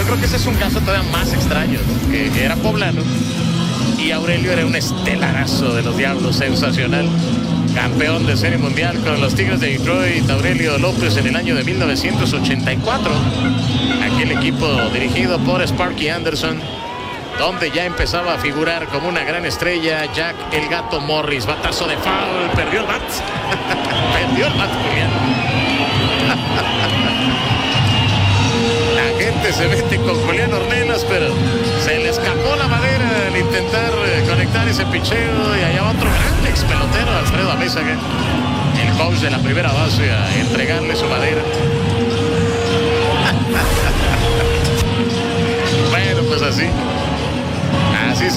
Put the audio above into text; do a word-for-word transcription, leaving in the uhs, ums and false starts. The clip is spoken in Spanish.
creo que ese es un caso todavía más extraño, ¿no? Que era poblano y Aurelio era un estelarazo de los Diablos, sensacional. Campeón de Serie Mundial con los Tigres de Detroit, Aurelio López, en el año de mil novecientos ochenta y cuatro. Aquel equipo dirigido por Sparky Anderson, donde ya empezaba a figurar como una gran estrella Jack el Gato Morris. Batazo de foul, perdió el bat. perdió el bat, Julián. La gente se mete con Julián Ornelas, pero se le escapó la madera al intentar conectar ese picheo. Y allá va otro gran ex pelotero, Alfredo Amézaga, el coach de la primera base, a entregarle su madera. Bueno, pues así.